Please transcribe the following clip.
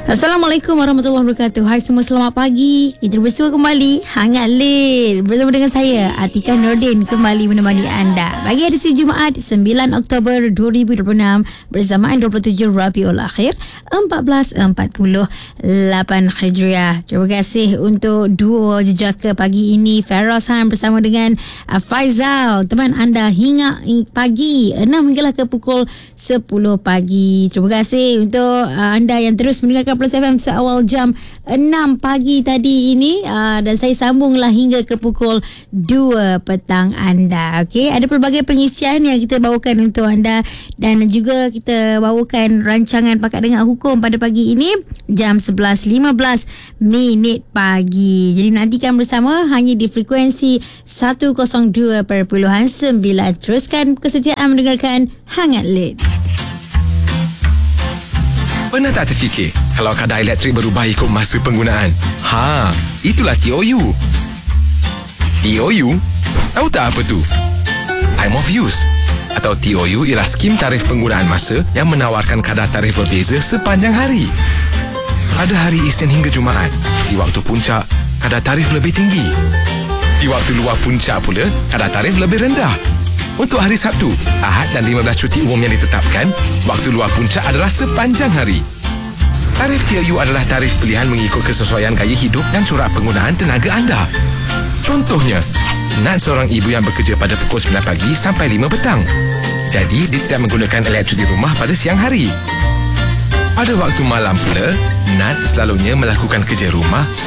Assalamualaikum warahmatullahi wabarakatuh. Hai semua, selamat pagi. Kita bersua kembali Hangat Late bersama dengan saya Atika Nordin, kembali menemani anda bagi edisi Jumaat 9 Oktober 2026 bersamaan 27 Rabiul Akhir 1448 Hijriah. Terima kasih untuk duo jejaka pagi ini, Feroz Han bersama dengan Faizal, teman anda hingga pagi 6 hinggalah ke pukul 10 pagi. Terima kasih untuk anda yang terus mendengarkan Plus FM seawal jam 6 pagi tadi ini, dan saya sambunglah hingga ke pukul 2 petang anda. Okey, ada pelbagai pengisian yang kita bawakan untuk anda, dan juga kita bawakan rancangan Pakat Dengar Hukum pada pagi ini jam 11.15 pagi. Jadi nantikan bersama hanya di frekuensi 102.9. Teruskan kesetiaan mendengarkan Hangat Late. Pernah tak terfikir kalau kadar elektrik berubah ikut masa penggunaan? Itulah TOU. TOU? Tahu tak apa tu? Time of Use atau TOU ialah skim tarif penggunaan masa yang menawarkan kadar tarif berbeza sepanjang hari. Pada hari Isnin hingga Jumaat, di waktu puncak, kadar tarif lebih tinggi. Di waktu luar puncak pula, kadar tarif lebih rendah. Untuk hari Sabtu, Ahad dan 15 cuti umum yang ditetapkan, waktu luar puncak adalah sepanjang hari. Tarif TOU adalah tarif pilihan mengikut kesesuaian gaya hidup dan corak penggunaan tenaga anda. Contohnya, Nat seorang ibu yang bekerja pada pukul 9 pagi sampai 5 petang. Jadi, dia tidak menggunakan elektrik di rumah pada siang hari. Pada waktu malam pula, Nat selalunya melakukan kerja rumah